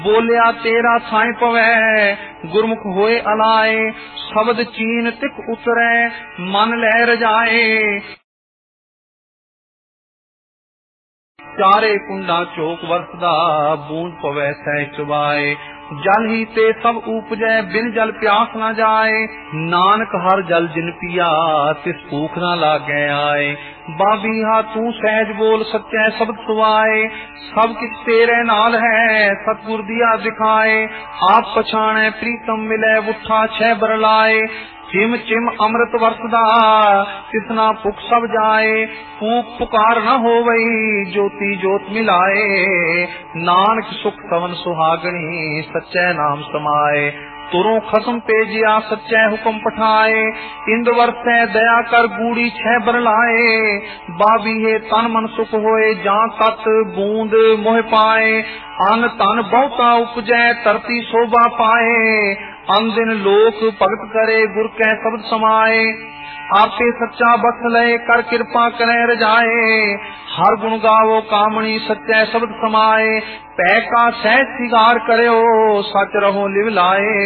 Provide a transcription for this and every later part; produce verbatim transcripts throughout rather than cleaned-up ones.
बोलिया तेरा थाई पवै गुरमुख होए अलाए, शब्द चीन तिक उतरै मन लै रजाए। चारे कुंडा चोक वरसदा बूंद पवै सह चुबाए, जल ही ते सब उपजै बिन जल प्यास न जाए। नानक हर जल जिन पिया तिस भूख न लागै आए, बाबी हा तू सहज बोल सच्चै शब्द सुवाए। सब किछ तेरे नाल है सतगुर दिया दिखाए, आप पछाणै प्रीतम मिलै उठा छह बरलाए। चिम चिम अमृत वरसदा तिसना भुख सब जाए, फूक पुकार न होवई ज्योति जोत मिलाए। नानक सुख सवन सुहागणी सच्चे नाम समाए, तुरों खसम पेजिया सच्चे हुक्म पठाए। इंद वरसै दया कर गूड़ी छह बरलाए, बाबी है तन मन सुख होए जां तत बूंद मोह पाए। अन तन बहुता उपजै धरती शोभा पाए, अन दिन लोक भगत करे गुर कै शब्द समाए। आपे सच्चा बस लय कर कृपा करे रजाए, हर गुण गावो कामणी सच्चे शब्द समाए। पै का सहज सिगार करो सच रहो लिव लाए,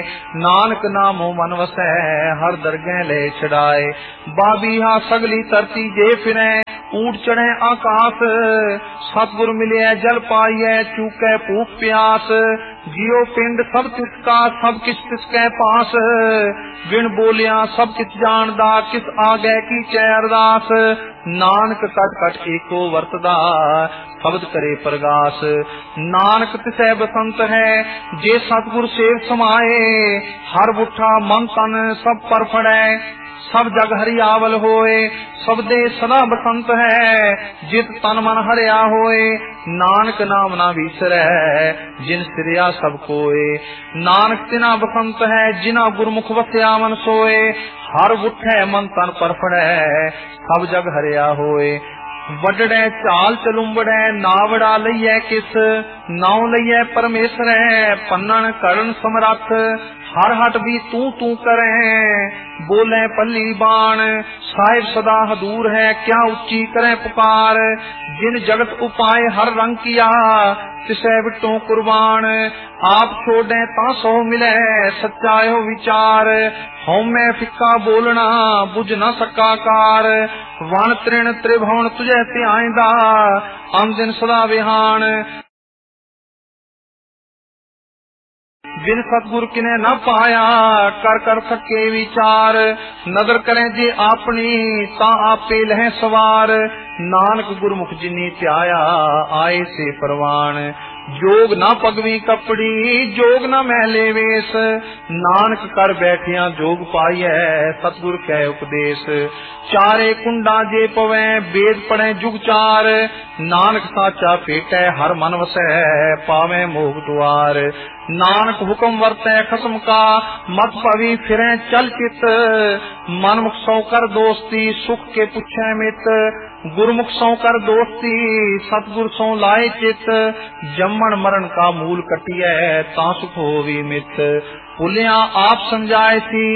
नानक नामो मन वसै हर दरगह ले छड़ाए। बाबी हा सगली धरती जे फिरै ऊट चढ़े आकाश, सतगुर मिले जल पाइए चूकै भूख प्यास। जियो पिंड सब तिसका सब किछ तिसकै पास, बिन बोलिया सब किछ जानदा किस आगे की कै अरदास। नानक कट कट एको वरतदा शब्द करे प्रगास, नानक तिसै बसंत है जे सतगुर सेव समाए। हर बुठा मन तन सब पर फड़ै सब जग हरियावल होए, सब दे सदा बसंत है जित तन मन हरिया होए। नानक नाम ना विसरै जिन सिरिया सब कोए, नानक तिना बसंत है जिना गुरमुख वस्या मन सोए। हर उठै मन तन पर फड़ै सब जग हरिया होए, वडड़ै चाल चलुंबड़ै नावड़ा लइयै किस। नाव लइयै परमेसरै पन्नन करन समरथ, हर हट भी तू तू करे बोले पल्ली बाण। साहिब सदा हदूर है क्या उच्ची करे पुकार, जिन जगत उपाय हर रंग किया तिसै विटों कुर्बान। आप छोड़े ता सो मिले सच्चा यो विचार, हौमै फिक्का बोलना बुझ न सका कार। वन तृण त्रिभुवन तुझे ध्याइंदा अन दिन सदा विहान, बिन सतगुर किने न पाया कर कर सके विचार। नदर करें जे अपनी ता आपे लह सवार, नानक गुरमुख जिनी त्याया आए से परवान। जोग ना पगवी कपड़ी जोग ना मैले वेश, नानक कर बैठिया जोग पाइए सतगुर कै उपदेश। चारे कुंडा जे पवै वेद पढ़े जुग चार, नानक साचा पेटै हर मन वसै पावे मोग द्वार। नानक हुक्म वरतै खसम का मत पवी फिरै चल चित, मनमुख सौ कर दोस्ती सुख के पुछै मित। गुरमुख सौ कर दोस्ती सतगुर सौ लाए चित, जम्मन मरण का मूल कटिए ता सुख होवी मित। भुलिया आप समझाए सी